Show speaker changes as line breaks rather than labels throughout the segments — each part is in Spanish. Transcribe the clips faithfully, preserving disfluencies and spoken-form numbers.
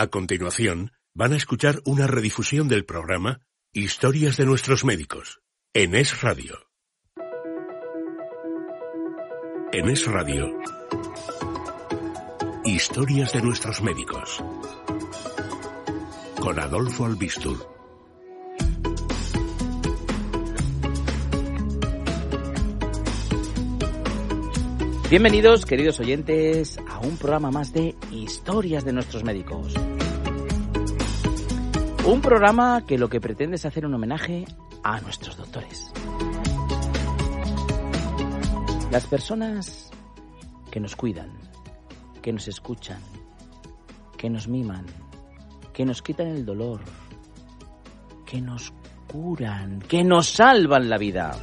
A continuación, van a escuchar una redifusión del programa Historias de nuestros médicos, en Es Radio. En Es Radio, Historias de nuestros médicos, con Adolfo Albistur.
Bienvenidos, queridos oyentes, a un programa más de Historias de nuestros médicos. Un programa que lo que pretende es hacer un homenaje a nuestros doctores. Las personas que nos cuidan, que nos escuchan, que nos miman, que nos quitan el dolor, que nos curan, que nos salvan la vida.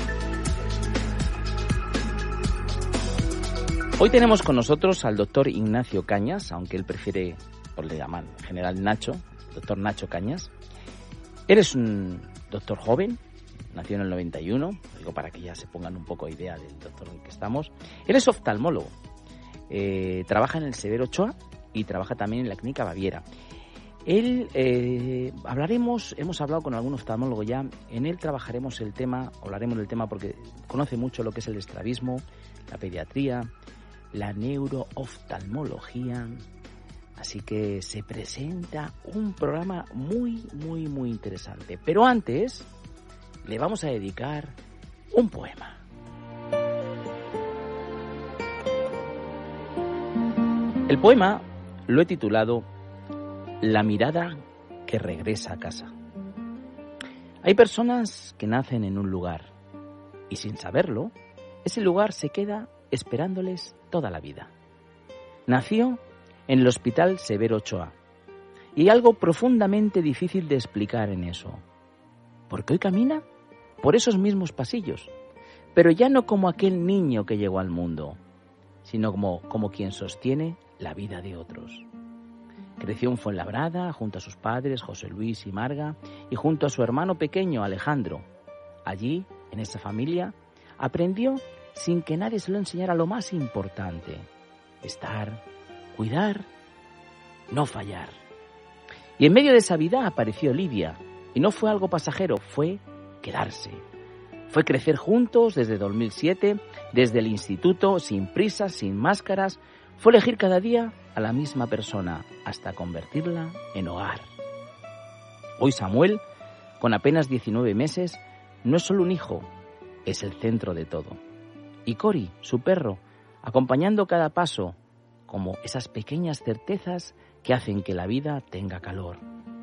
Hoy tenemos con nosotros al doctor Ignacio Cañas, aunque él prefiere, por le llaman en general Nacho, doctor Nacho Cañas. Él es un doctor joven, nació en el noventa y uno, digo para que ya se pongan un poco idea del doctor en el que estamos. Él es oftalmólogo, eh, trabaja en el Severo Ochoa y trabaja también en la Clínica Baviera. Él, eh, hablaremos, hemos hablado con algún oftalmólogo ya, en él trabajaremos el tema, hablaremos del tema porque conoce mucho lo que es el estrabismo, la pediatría, la neurooftalmología, así que se presenta un programa muy, muy, muy interesante. Pero antes, le vamos a dedicar un poema. El poema lo he titulado La mirada que regresa a casa. Hay personas que nacen en un lugar y sin saberlo, ese lugar se queda esperándoles toda la vida. Nació en el Hospital Severo Ochoa y hay algo profundamente difícil de explicar en eso. Porque hoy camina por esos mismos pasillos, pero ya no como aquel niño que llegó al mundo, sino como, como quien sostiene la vida de otros. Creció en Fuenlabrada junto a sus padres José Luis y Marga y junto a su hermano pequeño Alejandro. Allí, en esa familia, aprendió sin que nadie se lo enseñara lo más importante: estar, cuidar, no fallar. Y en medio de esa vida apareció Lidia, y no fue algo pasajero, fue quedarse. Fue crecer juntos desde dos mil siete, desde el instituto, sin prisas, sin máscaras. Fue elegir cada día a la misma persona, hasta convertirla en hogar. Hoy Samuel, con apenas diecinueve meses, no es solo un hijo, es el centro de todo. Y Cori, su perro, acompañando cada paso, como esas pequeñas certezas que hacen que la vida tenga calor.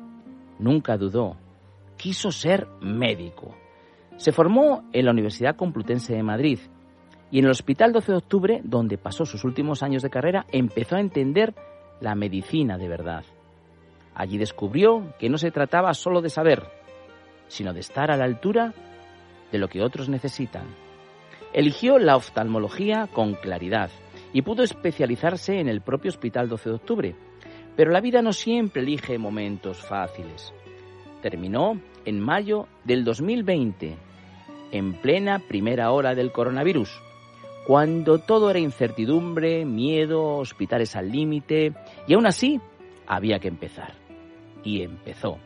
Nunca dudó, quiso ser médico. Se formó en la Universidad Complutense de Madrid y en el Hospital doce de octubre, donde pasó sus últimos años de carrera, empezó a entender la medicina de verdad. Allí descubrió que no se trataba solo de saber, sino de estar a la altura de lo que otros necesitan. Eligió la oftalmología con claridad y pudo especializarse en el propio Hospital doce de octubre. Pero la vida no siempre elige momentos fáciles. Terminó en mayo del dos mil veinte, en plena primera hora del coronavirus, cuando todo era incertidumbre, miedo, hospitales al límite, y aún así había que empezar. Y empezó.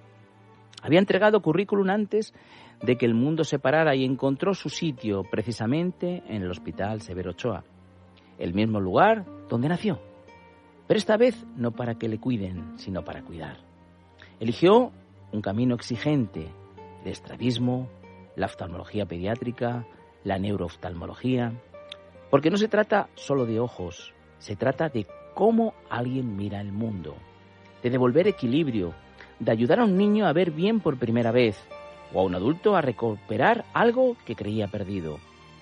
Había entregado currículum antes de que el mundo se parara y encontró su sitio precisamente en el Hospital Severo Ochoa, el mismo lugar donde nació, pero esta vez no para que le cuiden, sino para cuidar. Eligió un camino exigente: el estrabismo, la oftalmología pediátrica, la neurooftalmología, porque no se trata solo de ojos, se trata de cómo alguien mira el mundo, de devolver equilibrio, de ayudar a un niño a ver bien por primera vez, o a un adulto a recuperar algo que creía perdido.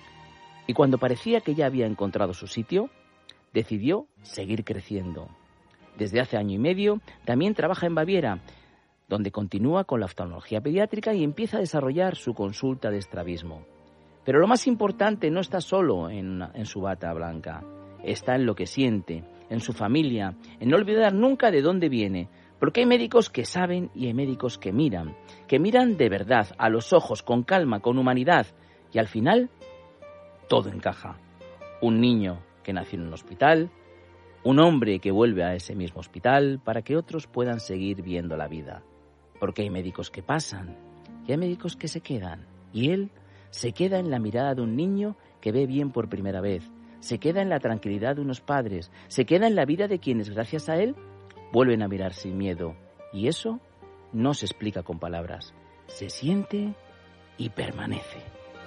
Y cuando parecía que ya había encontrado su sitio, decidió seguir creciendo. Desde hace año y medio también trabaja en Baviera, donde continúa con la oftalmología pediátrica y empieza a desarrollar su consulta de estrabismo. Pero lo más importante no está solo en, en su bata blanca, está en lo que siente, en su familia, en no olvidar nunca de dónde viene, porque hay médicos que saben y hay médicos que miran, que miran de verdad, a los ojos, con calma, con humanidad, y al final todo encaja. Un niño que nació en un hospital, Un hombre que vuelve a ese mismo hospital para que otros puedan seguir viendo la vida. Porque hay médicos que pasan y hay médicos que se quedan. Y él se queda en la mirada de un niño que ve bien por primera vez. Se queda en la tranquilidad de unos padres. Se queda en la vida de quienes, gracias a él, vuelven a mirar sin miedo. Y eso no se explica con palabras. Se siente y permanece.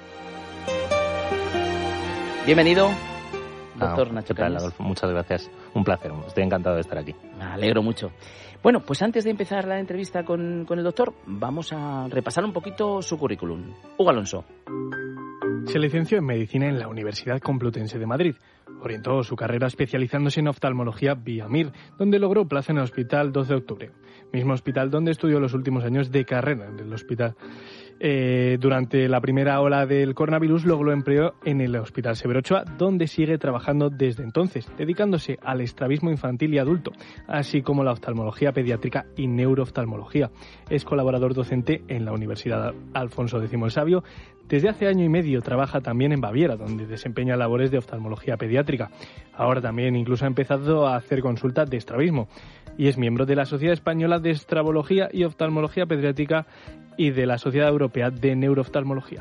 Bienvenido, doctor
ah,
Nacho
¿qué tal,
Cañas?
Adolfo? Muchas gracias. Un placer. Estoy encantado de estar aquí.
Me alegro mucho. Bueno, pues antes de empezar la entrevista con, con el doctor, vamos a repasar un poquito su currículum. Hugo Alonso.
Se licenció en Medicina en la Universidad Complutense de Madrid. Orientó su carrera especializándose en oftalmología vía M I R, donde logró plaza en el Hospital doce de octubre, mismo hospital donde estudió los últimos años de carrera en el hospital. Eh, durante la primera ola del coronavirus logró empleo en el Hospital Severo Ochoa, donde sigue trabajando desde entonces, dedicándose al estrabismo infantil y adulto, así como la oftalmología pediátrica y neurooftalmología. Es colaborador docente en la Universidad Alfonso X el Sabio. Desde hace año y medio trabaja también en Baviera, donde desempeña labores de oftalmología pediátrica. Ahora también incluso ha empezado a hacer consultas de estrabismo y es miembro de la Sociedad Española de Estrabología y Oftalmología Pediátrica y de la Sociedad Europea de Neurooftalmología.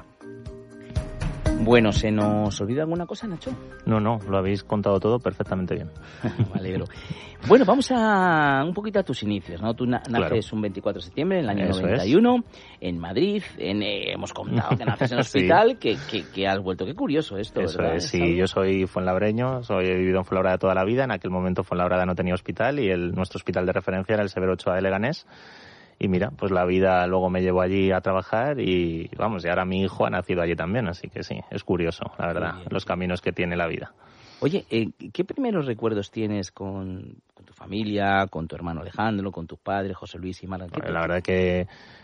Bueno, ¿se nos olvida alguna cosa, Nacho?
No, no, lo habéis contado todo perfectamente bien.
Me alegro. Bueno, vamos a un poquito a tus inicios, ¿no? Tú na- naces
Claro.
un veinticuatro de septiembre del año
Eso
noventa y uno en Madrid. En, eh, hemos contado que naces en el
Sí.
hospital, que, que, que has vuelto. Qué curioso esto,
Eso
¿verdad?
es,
Es
sí,
algo-
yo soy fuenlabreño, soy, he vivido en Fuenlabrada toda la vida. En aquel momento Fuenlabrada no tenía hospital y el, nuestro hospital de referencia era el Severo Ochoa de Leganés. Y mira, pues la vida luego me llevó allí a trabajar y vamos, y ahora mi hijo ha nacido allí también, así que sí, es curioso, la verdad,
bien.
los caminos que tiene la vida.
Oye, eh, ¿qué primeros recuerdos tienes con, con tu familia, con tu hermano Alejandro, con tus padres, José Luis y Marta? ¿Qué te-
La verdad que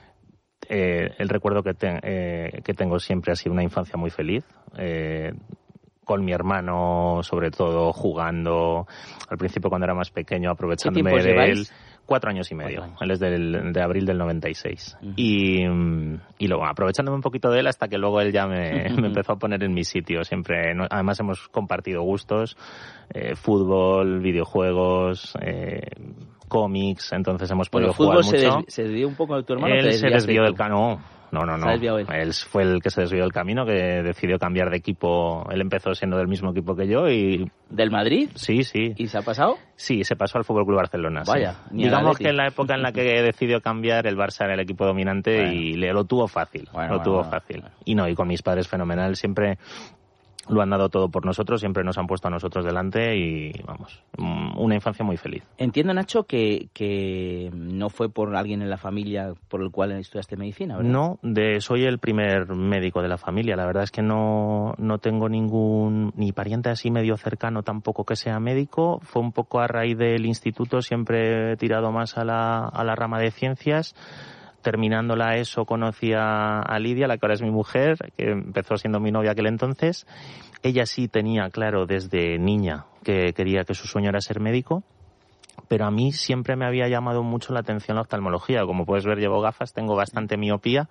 eh, el recuerdo que, te- eh, que tengo siempre ha sido una infancia muy feliz. Eh, con mi hermano, sobre todo, jugando. Al principio, cuando era más pequeño, aprovechándome
tiempos
de
lleváis?
él. Cuatro años y medio.
Cuatro años.
Él es del, de abril del noventa y seis.
Ujú.
Y, mm, y luego, aprovechándome un poquito de él hasta que luego él ya me, me empezó a poner en mi sitio. Siempre, no- además, hemos compartido gustos. Eh, fútbol, videojuegos, eh, cómics. Entonces, hemos
Bueno,
podido
el fútbol
jugar
se,
mucho.
desvi- se desvió un poco de tu hermano. ¿o te
Él se
desviaste
desvió
tú?
del camino. No, no,
Se
no.
ha desviado él.
Él fue el que se desvió del camino, que decidió cambiar de equipo. Él empezó siendo del mismo equipo que yo y
¿Del Madrid?
sí, sí.
¿Y se ha pasado?
Sí, se pasó al Fútbol Club Barcelona. sí.
Vaya, ni al
Digamos
Atleti.
que en la época en la que decidió cambiar, el Barça era el equipo dominante
Bueno.
y le lo tuvo fácil.
Bueno,
lo
bueno,
tuvo
bueno.
fácil. Y no, y con mis padres fenomenal. Siempre lo han dado todo por nosotros, siempre nos han puesto a nosotros delante y vamos, mm, una infancia muy feliz.
Entiendo, Nacho, que, que no fue por alguien en la familia por el cual estudiaste medicina, ¿verdad?
No, de, soy el primer médico de la familia. La verdad es que no, no tengo ningún, ni pariente así medio cercano tampoco que sea médico. Fue un poco a raíz del instituto, siempre he tirado más a la, a la rama de ciencias. Terminando la ESO conocí a, a Lidia, la que ahora es mi mujer, que empezó siendo mi novia aquel entonces. Ella sí tenía claro desde niña que quería que su sueño era ser médico. Pero a mí siempre me había llamado mucho la atención la oftalmología. Como puedes ver, llevo gafas, tengo bastante miopía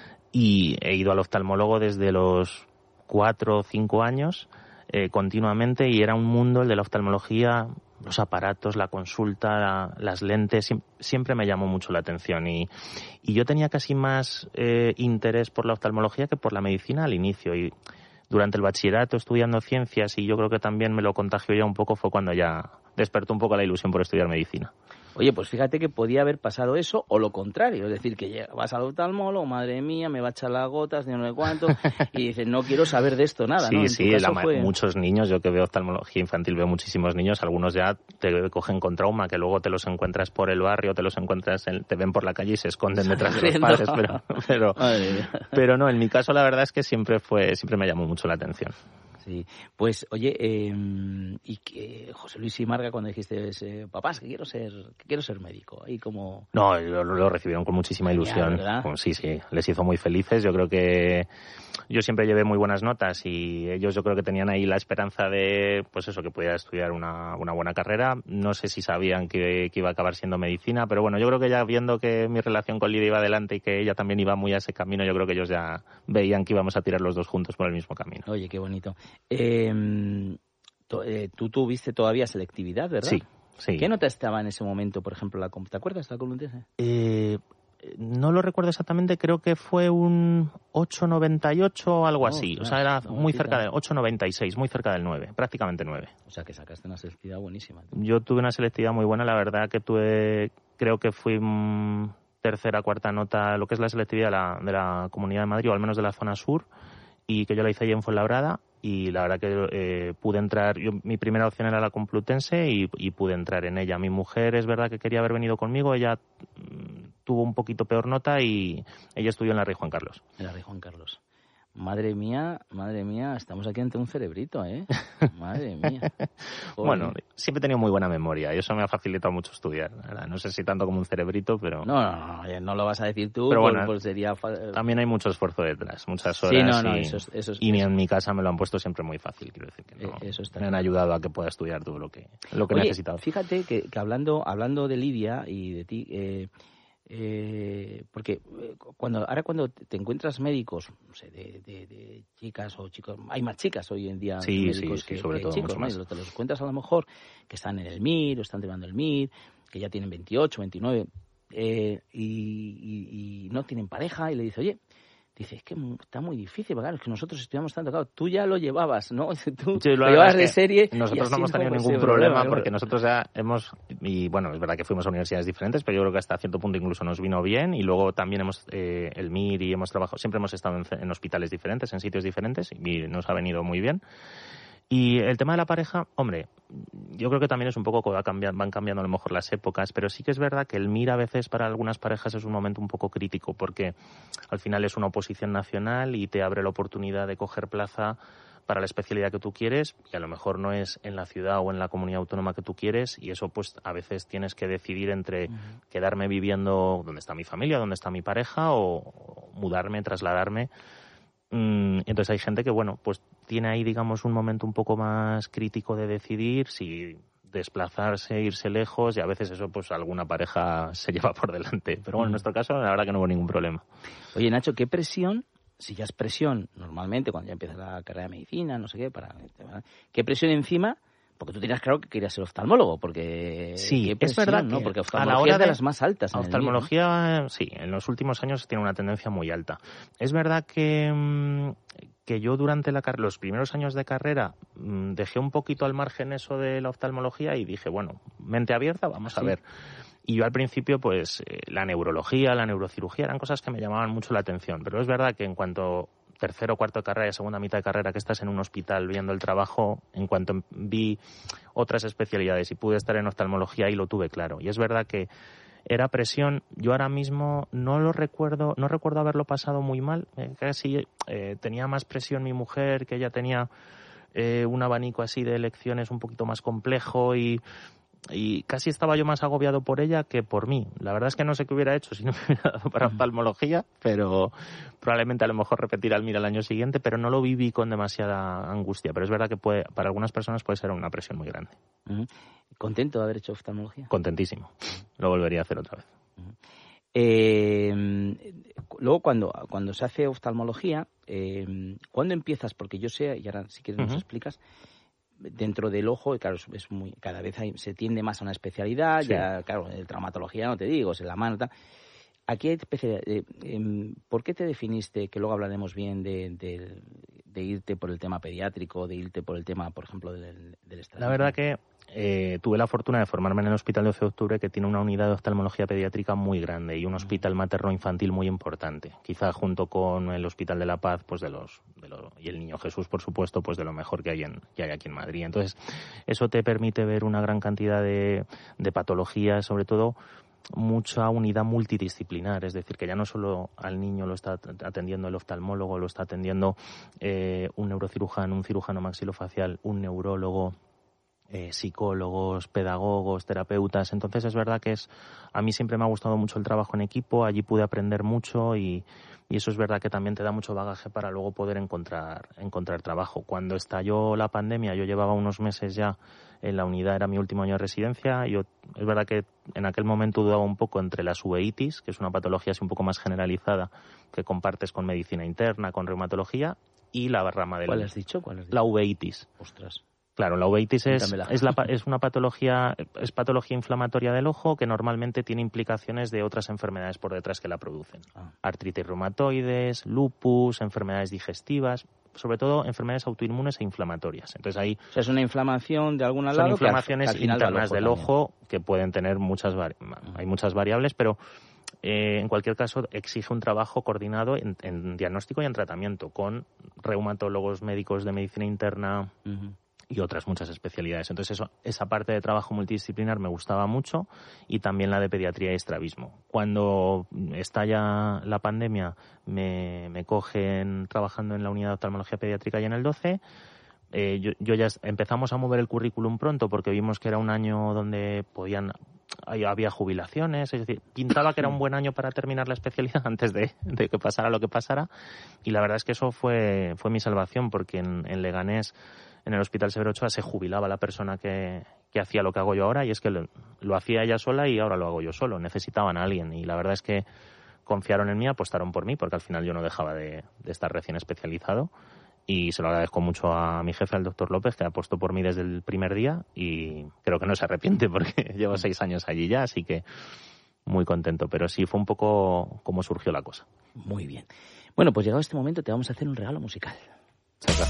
y he ido al oftalmólogo desde los cuatro o cinco años eh, continuamente y era un mundo, el de la oftalmología, los aparatos, la consulta, la, las lentes, siempre, siempre me llamó mucho la atención y, y yo tenía casi más eh, interés por la oftalmología que por la medicina al inicio y durante el bachillerato estudiando ciencias y yo creo que también me lo contagió ya un poco fue cuando ya despertó un poco la ilusión por estudiar medicina.
Oye, pues fíjate que podía haber pasado eso o lo contrario, es decir, que llega- vas al oftalmólogo, madre mía, me va a echar las gotas, ni no sé cuánto, y dices, no quiero saber de esto nada,
Sí,
¿no? En tu
sí,
caso
la ma-
fue-
muchos niños, yo que veo oftalmología infantil, veo muchísimos niños, algunos ya te cogen con trauma, que luego te los encuentras por el barrio, te los encuentras, en- te ven por la calle y se esconden detrás de los
Corriendo.
padres, pero, pero,
Madre mía.
pero no, en mi caso la verdad es que siempre fue, siempre me llamó mucho la atención.
Sí, pues oye, eh, y que José Luis y Marga cuando dijiste, eh, papás, que quiero ser, que quiero ser médico, ahí como...
No, lo, lo recibieron con muchísima
Genial,
ilusión.
¿verdad?
Pues sí, sí, les hizo muy felices. Yo creo que yo siempre llevé muy buenas notas y ellos yo creo que tenían ahí la esperanza de, pues eso, que pudiera estudiar una, una buena carrera. No sé si sabían que, que iba a acabar siendo medicina, pero bueno, yo creo que ya viendo que mi relación con Lidia iba adelante y que ella también iba muy a ese camino, yo creo que ellos ya veían que íbamos a tirar los dos juntos por el mismo camino.
Oye, qué bonito. Eh, Eh, tú tuviste todavía selectividad, ¿verdad?
Sí, sí.
¿Qué nota estaba en ese momento, por ejemplo, la ¿te acuerdas de la Complutense?
Eh, no lo recuerdo exactamente, creo que fue un ocho noventa y ocho o algo
Oh,
así.
claro,
O sea, era
no,
muy
cita.
cerca del ocho noventa y seis, muy cerca del nueve, prácticamente nueve.
O sea, que sacaste una selectividad buenísima. Tú.
Yo tuve una selectividad muy buena, la verdad que tuve, creo que fui mmm, tercera, cuarta nota, lo que es la selectividad de la, de la Comunidad de Madrid, o al menos de la zona sur, y que yo la hice allí en Fuenlabrada, y la verdad que eh, pude entrar, yo, mi primera opción era la Complutense y, y pude entrar en ella. Mi mujer es verdad que quería haber venido conmigo, ella mmm, tuvo un poquito peor nota y ella estudió en la Rey Juan Carlos.
En la Rey Juan Carlos. Madre mía, madre mía, estamos aquí ante un cerebrito, ¿eh? Madre mía.
Bueno, siempre he tenido muy buena memoria y eso me ha facilitado mucho estudiar. ¿Verdad? No sé si tanto como un cerebrito, pero...
No, no, no, no lo vas a decir tú,
pero bueno,
por, por sería...
También hay mucho esfuerzo detrás, muchas horas.
Sí, no, no,
y,
eso es, eso es,
y
eso.
en mi casa me lo han puesto siempre muy fácil, quiero decir que no,
eso está
me han
claro.
ayudado a que pueda estudiar todo lo que, lo que
Oye,
he necesitado.
Fíjate que, que hablando, hablando de Lidia y de ti... Eh, Eh, porque cuando ahora cuando te encuentras médicos, no sé, de, de, de chicas o chicos, hay más chicas hoy en día
sí,
médicos
sí,
que,
sí, sobre
que
todo,
chicos,
mucho
¿no?
más.
Y te los encuentras a lo mejor que están en el M I R o están terminando el M I R, que ya tienen veintiocho, veintinueve eh, y, y, y no tienen pareja y le dice, oye, dice, es que está muy difícil, claro, es que nosotros estudiamos tanto, claro, tú ya lo llevabas, ¿no? Tú
Sí,
lo llevabas de serie.
Nosotros no hemos tenido ningún problema porque nosotros ya hemos, y bueno, es verdad que fuimos a universidades diferentes, pero yo creo que hasta cierto punto incluso nos vino bien y luego también hemos, eh, el M I R y hemos trabajado, siempre hemos estado en, en hospitales diferentes, en sitios diferentes y nos ha venido muy bien. Y el tema de la pareja, hombre, yo creo que también es un poco que va cambiando, van cambiando a lo mejor las épocas, pero sí que es verdad que el M I R a veces para algunas parejas es un momento un poco crítico porque al final es una oposición nacional y te abre la oportunidad de coger plaza para la especialidad que tú quieres y a lo mejor no es en la ciudad o en la comunidad autónoma que tú quieres y eso pues a veces tienes que decidir entre uh-huh. quedarme viviendo donde está mi familia, donde está mi pareja o, o mudarme, trasladarme. Entonces hay gente que, bueno, pues tiene ahí, digamos, un momento un poco más crítico de decidir si desplazarse, irse lejos y a veces eso, pues alguna pareja se lleva por delante. Pero bueno, en nuestro caso, la verdad que no hubo ningún problema.
Oye, Nacho, ¿qué presión, si ya es presión normalmente cuando ya empiezas la carrera de medicina, no sé qué, para qué presión encima? Porque tú tenías claro que querías ser oftalmólogo, porque...
Sí, es verdad,
¿no?
que
Porque oftalmología
a la hora
es de las más altas. En
oftalmología,
el M I R, ¿no?
Sí, en los últimos años tiene una tendencia muy alta. Es verdad que, que yo durante la los primeros años de carrera dejé un poquito al margen eso de la oftalmología y dije, bueno, mente abierta, vamos
¿Sí?
a ver. Y yo al principio, pues, la neurología, la neurocirugía eran cosas que me llamaban mucho la atención. Pero es verdad que en cuanto... tercero o cuarto de carrera y segunda mitad de carrera que estás en un hospital viendo el trabajo, en cuanto vi otras especialidades y pude estar en oftalmología ahí lo tuve claro. Y es verdad que era presión. Yo ahora mismo no lo recuerdo, no recuerdo haberlo pasado muy mal. Eh, casi eh, tenía más presión mi mujer, que ella tenía eh, un abanico así de elecciones un poquito más complejo y y casi estaba yo más agobiado por ella que por mí. La verdad es que no sé qué hubiera hecho si no me hubiera dado para oftalmología, pero probablemente a lo mejor repetir al M I R el año siguiente, pero no lo viví con demasiada angustia. Pero es verdad que puede, para algunas personas puede ser una presión muy grande.
Uh-huh. ¿Contento de haber hecho oftalmología?
Contentísimo. Lo volvería a hacer otra vez.
Uh-huh. Eh, luego, cuando, cuando se hace oftalmología, eh, ¿cuándo empiezas? Porque yo sé, y ahora si quieres nos uh-huh. explicas, dentro del ojo, claro, es muy, cada vez hay, se tiende más a una especialidad, sí. ya, claro, en traumatología no te digo, es en la mano, tal. Aquí hay especialidad. Eh, eh, ¿Por qué te definiste, que luego hablaremos bien de, de, de irte por el tema pediátrico, de irte por el tema, por ejemplo, del, del estrés?
La verdad que eh, tuve la fortuna de formarme en el Hospital doce de Octubre, que tiene una unidad de oftalmología pediátrica muy grande y un hospital materno-infantil muy importante. Quizá junto con el Hospital de la Paz, pues de los, de los y el Niño Jesús, por supuesto, pues de lo mejor que hay en que hay aquí en Madrid. Entonces, eso te permite ver una gran cantidad de, de patologías, sobre todo mucha unidad multidisciplinar, es decir, que ya no solo al niño lo está atendiendo el oftalmólogo, lo está atendiendo eh, un neurocirujano, un cirujano maxilofacial, un neurólogo, eh, psicólogos, pedagogos, terapeutas. Entonces es verdad que es a mí siempre me ha gustado mucho el trabajo en equipo, allí pude aprender mucho y, y eso es verdad que también te da mucho bagaje para luego poder encontrar, encontrar trabajo. Cuando estalló la pandemia, yo llevaba unos meses ya en la unidad, era mi último año de residencia. Yo, es verdad que en aquel momento dudaba un poco entre las uveitis, que es una patología así un poco más generalizada, que compartes con medicina interna, con reumatología, y la rama de
¿Cuál
la...
has dicho? ¿Cuál has dicho?
La uveitis.
Ostras.
Claro, la uveitis es, es, la, es una patología, es patología inflamatoria del ojo que normalmente tiene implicaciones de otras enfermedades por detrás que la producen. Ah. Artritis reumatoides, lupus, enfermedades digestivas, sobre todo enfermedades autoinmunes e inflamatorias. Entonces ahí
o sea, es una inflamación de alguna lado.
Son inflamaciones
que al, que al
internas
del
ojo,
del ojo
que pueden tener muchas, vari- uh-huh. hay muchas variables, pero eh, en cualquier caso exige un trabajo coordinado en, en diagnóstico y en tratamiento con reumatólogos, médicos de medicina interna. Uh-huh. Y otras muchas especialidades. Entonces eso, esa parte de trabajo multidisciplinar me gustaba mucho y también la de pediatría y estrabismo. Cuando estalla la pandemia me, me cogen trabajando en la unidad de oftalmología pediátrica y en el doce. Eh, yo, yo ya empezamos a mover el currículum pronto porque vimos que era un año donde podían había jubilaciones, es decir, pintaba que era un buen año para terminar la especialidad antes de, de que pasara lo que pasara, y la verdad es que eso fue, fue mi salvación, porque en, en Leganés, en el Hospital Severo Ochoa, se jubilaba la persona que, que hacía lo que hago yo ahora, y es que lo, lo hacía ella sola y ahora lo hago yo solo. Necesitaban a alguien, y la verdad es que confiaron en mí, apostaron por mí, porque al final yo no dejaba de, de estar recién especializado. Y se lo agradezco mucho a mi jefe, al doctor López, que apostó por mí desde el primer día y creo que no se arrepiente porque llevo seis años allí ya, así que muy contento. Pero sí, fue un poco como surgió la cosa.
Muy bien. Bueno, pues llegado este momento te vamos a hacer un regalo musical.
Muchas gracias.